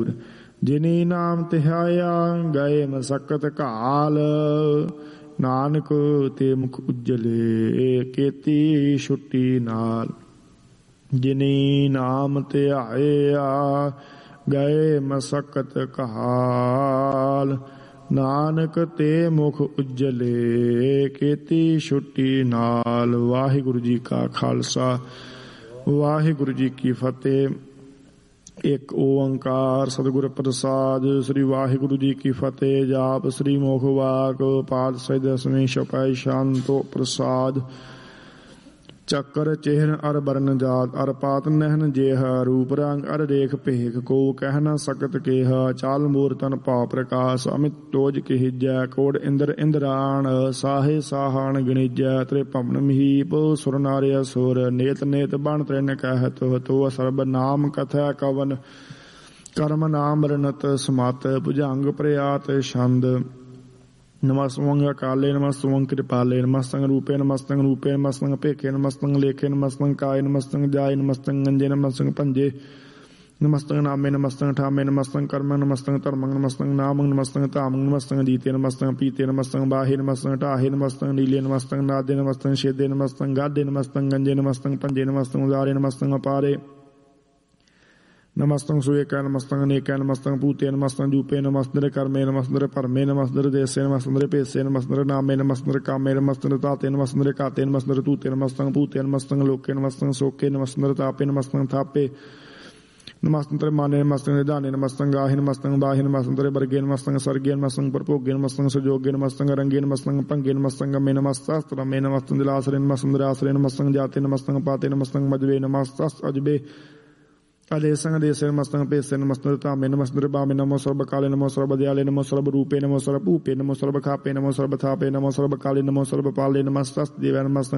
ਕੂੜ। ਜਿਨੀ ਨਾਮ ਧਿਆਇਆ ਗਏ ਮਸਕਤ ਘਾਲ। ਨਾਨਕ ਤੇ ਮੁਖ ਉਜਲੇ ਕੀਤੀ ਛੁੱਟੀ ਨਾਲ। ਜਿਨੀ ਨਾਮ ਧਿਆਇਆ ਗਏ ਮਸਕਤ ਘਾਲ। ਨਾਨਕ ਤੇ ਮੁਖ ਉਜਲੇ ਕੀਤੀ ਛੁੱਟੀ ਨਾਲ। ਵਾਹਿਗੁਰੂ ਜੀ ਕਾ ਖਾਲਸਾ ਵਾਹਿਗੁਰੂ ਜੀ ਕੀ ਫਤਿਹ। ਇੱਕ ਓੰਕਾਰ ਸਤਿਗੁਰ ਪ੍ਰਸਾਦ। ਸ੍ਰੀ ਵਾਹਿਗੁਰੂ ਜੀ ਕੀ ਫਤਿਹ। ਜਾਪ ਸ੍ਰੀ ਮੁਖ ਵਾਕ ਪਾਤਸ਼ਾਹੀ ਦਸਵੇਂ ਛਪਾਈ ਸ਼ਾਂਤੋ ਪ੍ਰਸਾਦ। ਚੱਕਰ ਚਿਹਨ ਅਰ ਬਰਨ ਜਾਤ ਅਰ ਪਾਤ ਨਹਿਨ ਜੇਹ। ਰੂਪ ਰੰਗ ਅਰ ਰੇਖ ਭੇਖ ਕੋ ਕਹਿ ਨ ਸਕਤ ਕੇਹ। ਚਾਲ ਮੂਰਤਨ ਭਾਵ ਪ੍ਰਕਾਸ਼ ਅਮਿਤ ਤੋਜ ਕਹਿਜੈ। ਕੋੜ ਇੰਦਰ ਇੰਦਰਾਣ ਸਾਹੇ ਸਾਹਾਨ ਗਣਿਜੈ। ਤ੍ਰੇ ਭਵਨ ਮਹੀਪ ਸੁਰ ਨਾਰੇ ਅਸੁਰ। ਨੇਤ ਨੇਤ ਬਣ ਤ੍ਰਿਨ ਕਹਿਤ ਤੋ ਸਰਬ ਨਾਮ ਕਥੈ ਕਵਨ। ਕਰਮ ਨਾਮ ਰਣਤ ਸਮਤ ਭੁਜੰਗ ਪ੍ਰਿਆਤ ਛੰਦ। ਨਮਸਤੰ ਅਕਾਲੇ ਨਮਸਤੰ ਕਿਰਪਾਲੇ ਨਮਸਤੰ ਰੂਪੇ ਨਮਸਤੰ ਰੂਪੇ ਨਮਸਤੰ ਭੇਖੇ ਨਮਸਤੰ ਲੇਖੇ ਨਮਸਤੰ ਕਾਏ ਨਮਸਤੰ ਜਾਏ ਨਮਸਤੰ ਗੰਜੇ ਨਮਸਤੰ ਭੰਜੇ ਨਮਸਤੰ ਨਾਮੇ ਨਮਸਤੰ ਠਾਮੇ ਨਮਸਤੰ ਕਰਮੰ ਨਮਸਤੰ ਧਰਮੰ ਨਮਸਤੰ ਨਾਮੰ ਨਮਸਤੰ ਧਾਮੰ ਨਮਸਤੰ ਜੀਤੇ ਨਮਸਤੰ ਪੀਤੇ ਨਮਸਤੰ ਬਾਹੇ ਨਮਸਤੰ ਢਾਹੇ ਨਮਸਤੰ ਨੀਲੇ ਨਮਸਤੰ ਨਾਦੇ ਨਮਸਤੰ ਛੇਦੇ ਨਮਸਤੰ ਗਾਧੇ ਨਮਸਤੰ ਗੰਜੇ ਨਮਸਤੰ ਭੰਜੇ ਨਮਸਤੰ ਉਦਾਰੇ ਨਮਸਤੰ ਅਪਾਰੇ ਨਮਸਤੰ ਸੁਏਕੈ ਨਮਸਤੰ ਅਨੇਕੈ ਨਮਸਤੰ ਭੂਤੇ ਨਮਸਤੰ ਜੂਪੇ ਨਮਸਤੰ ਕਰਮੇ ਨਮਸਤੰ ਭਰਮੇ ਨਮਸਤੰ ਦੇਸੇ ਨਮਸਤੰ ਭੇਸੇ ਨਮਸਤੰ ਨਾਮੇ ਨਮਸਤੰ ਕਾਮੇ ਨਮਸਤੰ ਤਾਤੇ ਨਮਸਤੰ ਘਾਤੇ ਨਮਸਤੰ ਤੂਤੇ ਨਮਸਤੰ ਭੂਤੇ ਨਮਸਤੰ ਲੋਕੇ ਨਮਸਤੰ ਸੋਕੇ ਨਮਸਤੰ ਤਾਪੇ ਨਮਸਤੰ ਥਾਪੇ ਨਮਸਤੰ ਮਾਨੇ ਨਮਸਤੰ ਦਾਨੇ ਨਮਸਤੰ ਗਾਹੇ ਨਮਸਤੰ ਬਾਹੇ ਨਮਸਤੰ ਵਰਗੇ ਨਮਸਤੰ ਸਰਗੇ ਨਮਸਤੰ ਪ੍ਰਭੋਗੇ ਨਮਸਤੰ ਸਜੋਗੇ ਨਮਸਤੰ ਰੰਗੇ ਨਮਸਤੰ ਭੰਗੇ ਨਮਸਤੰ ਗਮੇ ਨਮਸਤੰ ਰਮੇ ਨਮਸਤੰ ਦਿਲਾਸਰੇ ਨਮਸਤੰ ਰਾਸਰੇ ਨਮਸਤੰ ਜਾਤੇ ਨਮਸਤੰ ਪਾਤੇ ਨਮਸਤੰ ਮਜਵੇ ਨਮਸਤੰ ਅਜਬੇ ਅਦੇਸੰਗ ਦੇਸੇ ਨਮਸਤੰ ਭੇਸੇ ਨਮਸਤੰ ਧਾਮੇ ਨਮਸਤੰ ਬਾਮੇ ਨਮੋ ਸਰਬ ਕਾਲੇ ਨਮੋ ਸਰਬ ਦਿਆਲੇ ਨਮੋ ਸਰਬ ਰੂਪੇ ਨਮੋ ਸਰਬ ਭੂਪੇ ਨਮੋ ਸਰਬ ਖਾਪੇ ਨਮੋ ਸਰਬ ਥਾਪੇ ਨਮੋ ਸਰਬ ਕਾਲੇ ਨਮੋ ਸਰਬ ਪਾਲੇ ਨਮਸਤੰ ਦੇਵੈ ਨਮਸਤੰ